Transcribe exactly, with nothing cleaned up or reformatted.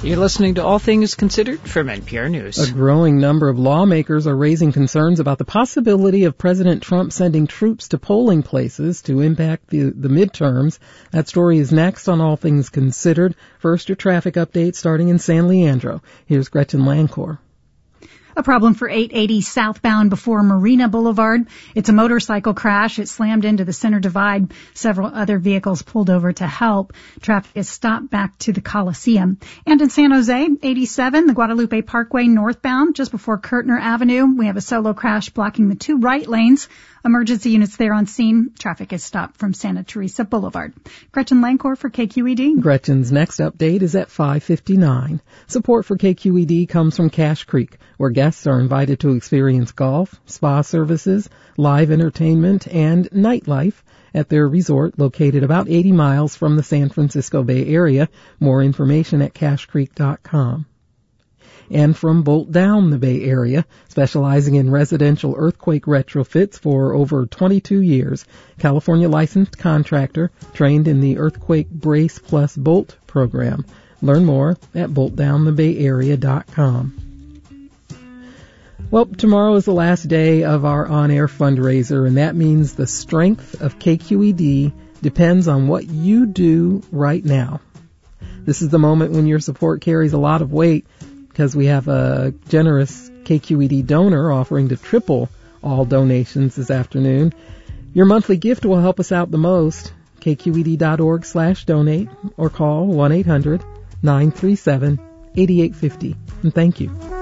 You're listening to All Things Considered from N P R News. A growing number of lawmakers are raising concerns about the possibility of President Trump sending troops to polling places to impact the, the midterms. That story is next on All Things Considered. First, your traffic update starting in San Leandro. Here's Gretchen Lancor. A problem for eight eighty southbound before Marina Boulevard. It's a motorcycle crash. It slammed into the center divide. Several other vehicles pulled over to help. Traffic is stopped back to the Coliseum. And in San Jose, eighty-seven, the Guadalupe Parkway northbound, just before Kirtner Avenue. We have a solo crash blocking the two right lanes. Emergency units there on scene. Traffic is stopped from Santa Teresa Boulevard. Gretchen Lancor for K Q E D. Gretchen's next update is at five fifty-nine. Support for K Q E D comes from Cache Creek, where guests are invited to experience golf, spa services, live entertainment, and nightlife at their resort located about eighty miles from the San Francisco Bay Area. More information at cache creek dot com. And from Bolt Down, the Bay Area, specializing in residential earthquake retrofits for over twenty-two years. California licensed contractor, trained in the Earthquake Brace Plus Bolt program. Learn more at bolt down the bay area dot com. Well, tomorrow is the last day of our on-air fundraiser, and that means the strength of K Q E D depends on what you do right now. This is the moment when your support carries a lot of weight, because we have a generous K Q E D donor offering to triple all donations this afternoon. Your monthly gift will help us out the most. K Q E D dot org slash donate or call one eight hundred nine three seven eight eight five zero. And thank you.